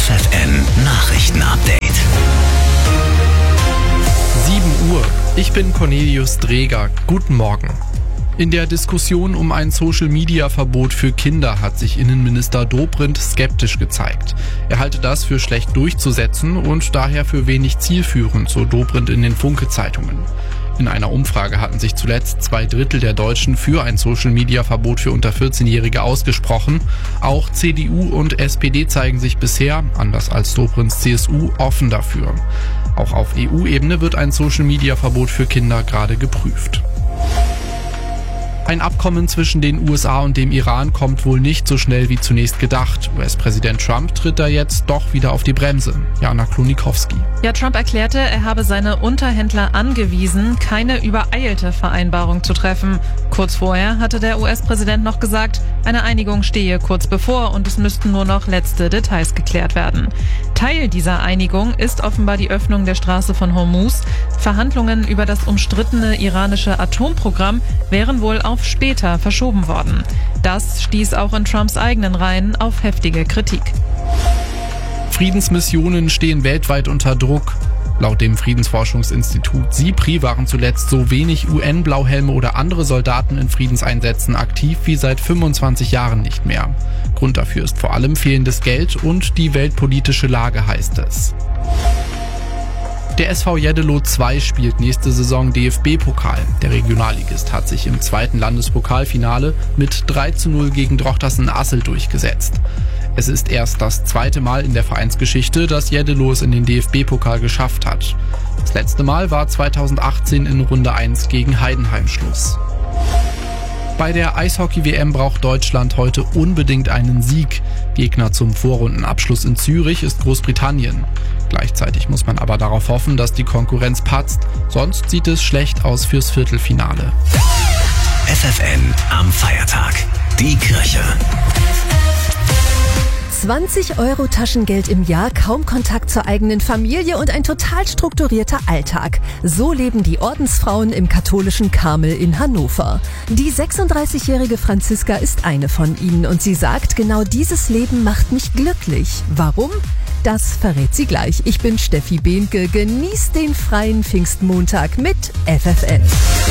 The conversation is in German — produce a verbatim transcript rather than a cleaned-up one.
F F N Nachrichten-Update. sieben Uhr. Ich bin Cornelius Dreger. Guten Morgen. In der Diskussion um ein Social-Media-Verbot für Kinder hat sich Innenminister Dobrindt skeptisch gezeigt. Er halte das für schlecht durchzusetzen und daher für wenig zielführend, so Dobrindt in den Funke-Zeitungen. In einer Umfrage hatten sich zuletzt zwei Drittel der Deutschen für ein Social-Media-Verbot für unter vierzehn-Jährige ausgesprochen. Auch C D U und S P D zeigen sich bisher, anders als Dobrindts C S U, offen dafür. Auch auf E U-Ebene wird ein Social-Media-Verbot für Kinder gerade geprüft. Ein Abkommen zwischen den U S A und dem Iran kommt wohl nicht so schnell wie zunächst gedacht. U S-Präsident Trump tritt da jetzt doch wieder auf die Bremse. Jana Klonikowski. Ja, Trump erklärte, er habe seine Unterhändler angewiesen, keine übereilte Vereinbarung zu treffen. Kurz vorher hatte der U S-Präsident noch gesagt, eine Einigung stehe kurz bevor und es müssten nur noch letzte Details geklärt werden. Teil dieser Einigung ist offenbar die Öffnung der Straße von Hormuz. Verhandlungen über das umstrittene iranische Atomprogramm wären wohl auf später verschoben worden. Das stieß auch in Trumps eigenen Reihen auf heftige Kritik. Friedensmissionen stehen weltweit unter Druck. Laut dem Friedensforschungsinstitut SIPRI waren zuletzt so wenig U N-Blauhelme oder andere Soldaten in Friedenseinsätzen aktiv wie seit fünfundzwanzig Jahren nicht mehr. Grund dafür ist vor allem fehlendes Geld und die weltpolitische Lage, heißt es. Der S V Jeddelo zwei spielt nächste Saison D F B-Pokal. Der Regionalligist hat sich im zweiten Landespokalfinale mit drei zu null gegen Drochtersen-Assel durchgesetzt. Es ist erst das zweite Mal in der Vereinsgeschichte, dass Jeddelo es in den D F B-Pokal geschafft hat. Das letzte Mal war zweitausendachtzehn in Runde eins gegen Heidenheim Schluss. Bei der Eishockey-W M braucht Deutschland heute unbedingt einen Sieg. Gegner zum Vorrundenabschluss in Zürich ist Großbritannien. Gleichzeitig muss man aber darauf hoffen, dass die Konkurrenz patzt. Sonst sieht es schlecht aus fürs Viertelfinale. F F N am Feiertag. Die Kirche. zwanzig Euro Taschengeld im Jahr, kaum Kontakt zur eigenen Familie und ein total strukturierter Alltag. So leben die Ordensfrauen im katholischen Karmel in Hannover. Die sechsunddreißigjährige Franziska ist eine von ihnen und sie sagt, genau dieses Leben macht mich glücklich. Warum? Das verrät sie gleich. Ich bin Steffi Behnke. Genießt den freien Pfingstmontag mit F F N.